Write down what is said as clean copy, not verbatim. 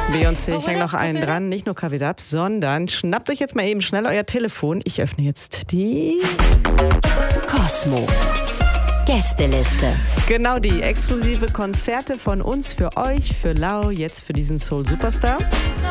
Beyoncé, ich hänge noch einen dran, nicht nur Cover Up, sondern schnappt euch jetzt mal eben schnell euer Telefon. Ich öffne jetzt die Cosmo Gästeliste. Genau die exklusive Konzerte von uns für euch, für Lau, jetzt für diesen Soul Superstar.